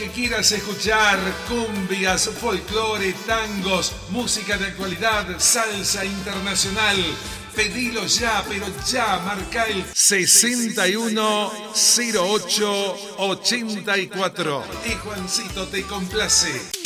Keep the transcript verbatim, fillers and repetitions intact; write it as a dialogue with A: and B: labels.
A: que quieras escuchar, cumbias, folclore, tangos, música de actualidad, salsa internacional. Pedilo ya, pero ya, marca el sesenta y uno cero ocho ochenta y cuatro y Juancito te complace.